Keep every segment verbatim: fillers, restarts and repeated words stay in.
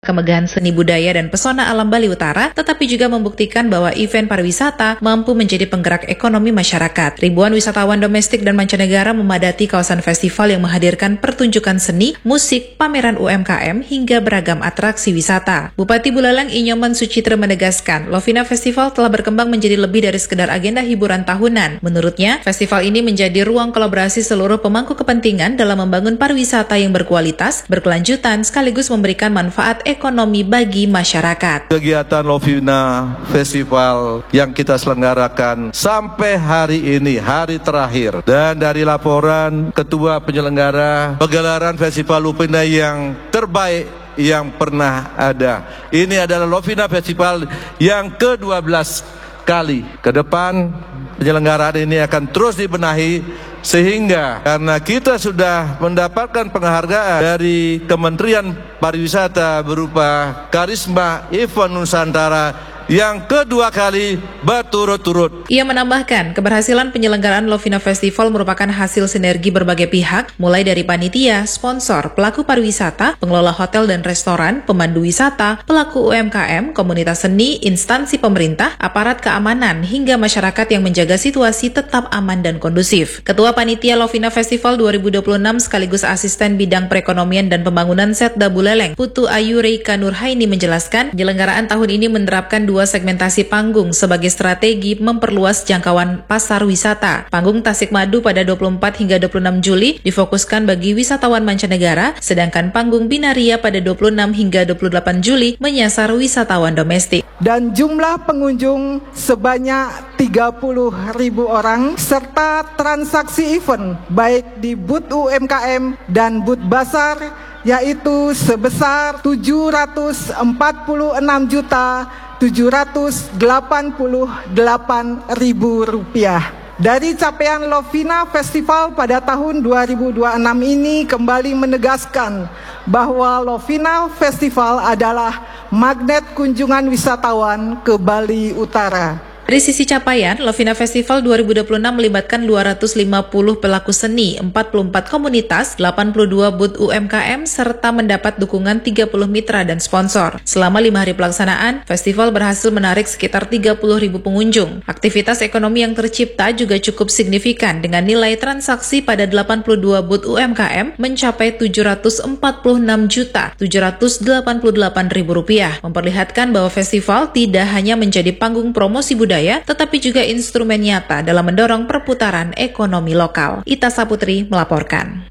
kemegahan seni budaya dan pesona alam Bali Utara, tetapi juga membuktikan bahwa event pariwisata mampu menjadi penggerak ekonomi masyarakat. Ribuan wisatawan domestik dan mancanegara memadati kawasan festival yang menghadirkan pertunjukan seni, musik, pameran U M K M, hingga beragam atraksi wisata. Bupati Buleleng Inyoman Sucitra menegaskan, Lovina Festival telah berkembang menjadi lebih dari sekedar agenda hiburan tahunan. Menurutnya, festival ini menjadi ruang kolaborasi seluruh pemangku kepentingan dalam membangun pariwisata yang berkualitas, berkelanjutan, sekaligus memberikan manfaat ekonomi bagi masyarakat. Kegiatan Lovina Festival yang kita selenggarakan sampai hari ini, hari terakhir, dan dari laporan Ketua Penyelenggara, pegelaran Festival Lovina yang terbaik yang pernah ada. Ini adalah Lovina Festival yang ke dua belas kali. Ke depan penyelenggaraan ini akan terus dibenahi, sehingga karena kita sudah mendapatkan penghargaan dari Kementerian Pariwisata berupa Karisma Event Nusantara yang kedua kali berturut-turut. Ia menambahkan, keberhasilan penyelenggaraan Lovina Festival merupakan hasil sinergi berbagai pihak, mulai dari panitia, sponsor, pelaku pariwisata, pengelola hotel dan restoran, pemandu wisata, pelaku U M K M, komunitas seni, instansi pemerintah, aparat keamanan, hingga masyarakat yang menjaga situasi tetap aman dan kondusif. Ketua Panitia Lovina Festival dua ribu dua puluh enam sekaligus Asisten Bidang Perekonomian dan Pembangunan Setda Buleleng, Putu Ayu Reika Nurhaini menjelaskan, penyelenggaraan tahun ini menerapkan dua segmentasi panggung sebagai strategi memperluas jangkauan pasar wisata. Panggung Tasikmadu pada dua puluh empat hingga dua puluh enam Juli difokuskan bagi wisatawan mancanegara, sedangkan panggung Binaria pada dua puluh enam hingga dua puluh delapan Juli menyasar wisatawan domestik. Dan jumlah pengunjung sebanyak tiga puluh ribu orang, serta transaksi event baik di booth U M K M dan booth Basar yaitu sebesar tujuh ratus empat puluh enam juta tujuh ratus delapan puluh delapan ribu rupiah. Dari capaian Lovina Festival pada tahun dua ribu dua puluh enam ini kembali menegaskan bahwa Lovina Festival adalah magnet kunjungan wisatawan ke Bali Utara. Dari sisi capaian, Lovina Festival dua ribu dua puluh enam melibatkan dua ratus lima puluh pelaku seni, empat puluh empat komunitas, delapan puluh dua booth U M K M, serta mendapat dukungan tiga puluh mitra dan sponsor. Selama lima hari pelaksanaan, festival berhasil menarik sekitar tiga puluh ribu pengunjung. Aktivitas ekonomi yang tercipta juga cukup signifikan dengan nilai transaksi pada delapan puluh dua booth U M K M mencapai tujuh ratus empat puluh enam juta tujuh ratus delapan puluh delapan ribu rupiah, memperlihatkan bahwa festival tidak hanya menjadi panggung promosi budaya, tetapi juga instrumen nyata dalam mendorong perputaran ekonomi lokal. Ita Saputri melaporkan.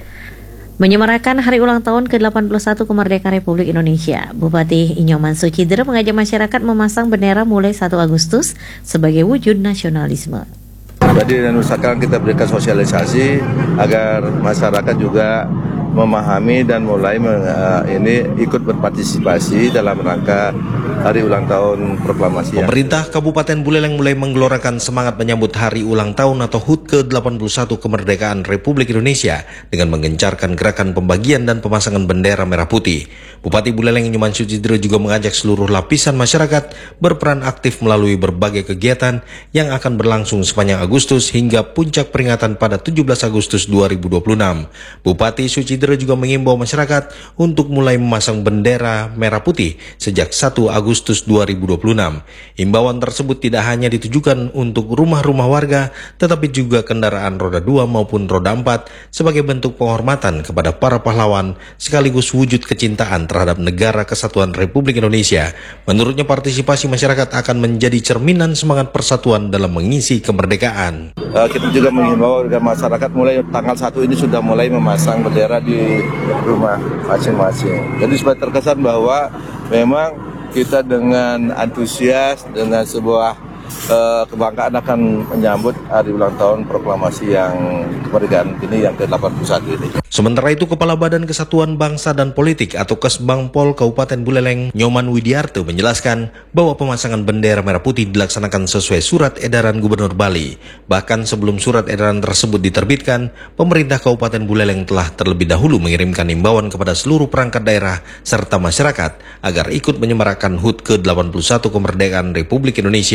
Menyemarakan hari ulang tahun ke delapan puluh satu kemerdekaan Republik Indonesia, Bupati Inyoman Sucitra mengajak masyarakat memasang bendera mulai satu Agustus sebagai wujud nasionalisme. Jadi dan usahakan kita berikan sosialisasi agar masyarakat juga memahami dan mulai uh, ini ikut berpartisipasi dalam rangka hari ulang tahun proklamasi. Pemerintah Kabupaten Buleleng mulai menggelorakan semangat menyambut hari ulang tahun atau H U T ke delapan puluh satu kemerdekaan Republik Indonesia dengan menggencarkan gerakan pembagian dan pemasangan bendera merah putih. Bupati Buleleng Inyoman Sucitra juga mengajak seluruh lapisan masyarakat berperan aktif melalui berbagai kegiatan yang akan berlangsung sepanjang Agustus hingga puncak peringatan pada tujuh belas Agustus dua ribu dua puluh enam. Bupati Sucitra juga mengimbau masyarakat untuk mulai memasang bendera merah putih sejak satu Agustus dua ribu dua puluh enam. Imbauan tersebut tidak hanya ditujukan untuk rumah-rumah warga, tetapi juga kendaraan roda dua maupun roda empat sebagai bentuk penghormatan kepada para pahlawan sekaligus wujud kecintaan terhadap negara kesatuan Republik Indonesia. Menurutnya partisipasi masyarakat akan menjadi cerminan semangat persatuan dalam mengisi kemerdekaan. Uh, kita juga mengimbau agar masyarakat mulai tanggal satu ini sudah mulai memasang bendera di rumah masing-masing. Jadi supaya terkesan bahwa memang kita dengan antusias, dengan sebuah uh, kebanggaan akan menyambut hari ulang tahun proklamasi yang kemerdekaan ini yang ke delapan puluh satu ini. Sementara itu, Kepala Badan Kesatuan Bangsa dan Politik atau Kesbangpol Kabupaten Buleleng, Nyoman Widiarto menjelaskan bahwa pemasangan bendera merah putih dilaksanakan sesuai surat edaran Gubernur Bali. Bahkan sebelum surat edaran tersebut diterbitkan, pemerintah Kabupaten Buleleng telah terlebih dahulu mengirimkan imbauan kepada seluruh perangkat daerah serta masyarakat agar ikut menyemarakan H U T ke delapan puluh satu kemerdekaan Republik Indonesia.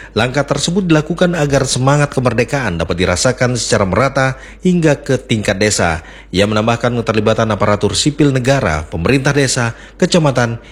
Langkah tersebut dilakukan agar semangat kemerdekaan dapat dirasakan secara merata hingga ke tingkat desa. Ia menambahkan keterlibatan aparatur sipil negara, pemerintah desa, kecamatan,